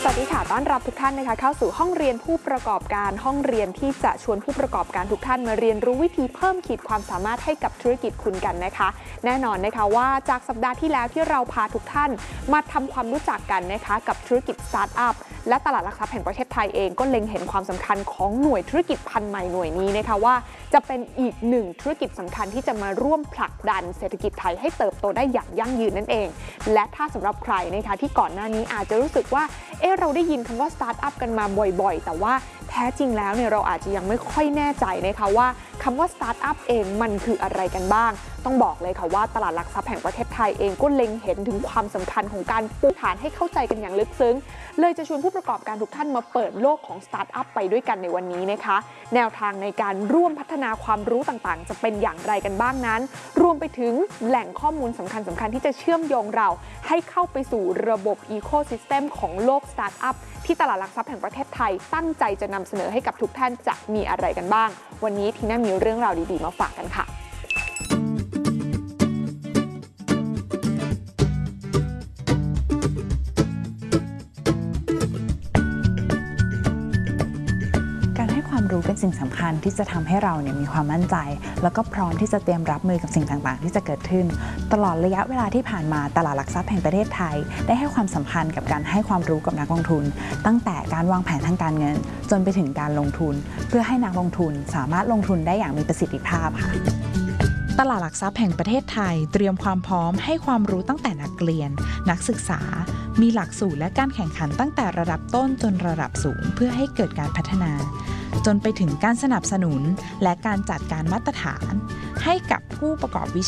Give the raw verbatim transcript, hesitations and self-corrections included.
วัสดีค่ะต้อนรับทุกท่านนะคะเข้าสู่ห้องเรียนผู้ประกอบการห้องเรียนที่จะชวนผู้ประกอบการทุกท่านมาเรียนรู้วิธีเพิ่มขีดความสามารถให้กับธุรกิจคุณกันนะคะแน่นอนนะคะว่าจากสัปดาห์ที่แล้วที่เราพาทุกท่านมาทำความรู้จักกันนะคะกับธุรกิจสตาร์ทอัพและตลาดหลักทรัพย์แห่งประเทศไทยเองก็เล็งเห็นความสำคัญของหน่วยธุรกิจพันธุ์ใหม่หน่วยนี้นะคะว่าจะเป็นอีกหนึ่งธุรกิจสำคัญที่จะมาร่วมผลักดันเศรษฐกิจไทยให้เติบโตได้อย่างยั่งยืนนั่นเองและถ้าสำหรับใครนะคะที่ก่อนหน้านี้อาจจะรู้สึกว่าเออเราได้ยินคำว่าสตาร์ทอัพกันมาบ่อยๆแต่ว่าแท้จริงแล้วเนี่ยเราอาจจะยังไม่ค่อยแน่ใจนะคะว่าคำว่าสตาร์ทอัพเองมันคืออะไรกันบ้างต้องบอกเลยค่ะว่าตลาดหลักทรัพย์แห่งประเทศไทยเองก็เล็งเห็นถึงความสำคัญของการปูฐานให้เข้าใจกันอย่างลึกซึ้งเลยจะชวนผู้ประกอบการทุกท่านมาเปิดโลกของสตาร์ทอัพไปด้วยกันในวันนี้นะคะแนวทางในการร่วมพัฒนาความรู้ต่างๆจะเป็นอย่างไรกันบ้างนั้นรวมไปถึงแหล่งข้อมูลสำคัญสำคัญที่จะเชื่อมโยงเราให้เข้าไปสู่ระบบอีโคซิสเต็มของโลกสตาร์ทอัพที่ตลาดหลักทรัพย์แห่งประเทศไทยตั้งใจจะนำเสนอให้กับทุกท่านจะมีอะไรกันบ้างวันนี้ทีน่ามีเรื่องราวดีๆมาฝากกันค่ะความรู้เป็นสิ่งสำคัญที่จะทำให้เราเนี่ยมีความมั่นใจแล้วก็พร้อมที่จะเตรียมรับมือกับสิ่งต่างๆที่จะเกิดขึ้นตลอดระยะเวลาที่ผ่านมาตลาดหลักทรัพย์แห่งประเทศไทยได้ให้ความสำคัญกับการให้ความรู้กับนักลงทุนตั้งแต่การวางแผนทางการเงินจนไปถึงการลงทุนเพื่อให้นักลงทุนสามารถลงทุนได้อย่างมีประสิทธิภาพค่ะตลาดหลักทรัพย์แห่งประเทศไทยเตรียมความพร้อมให้ความรู้ตั้งแต่นักเรียนนักศึกษามีหลักสูตรและการแข่งขันตั้งแต่ระดับต้นจนระดับสูงเพื่อให้เกิดการพัฒนาจนไปถึงการสนับสนุนและการจัดการมาตรฐานให้กับผู้ประกอบวิ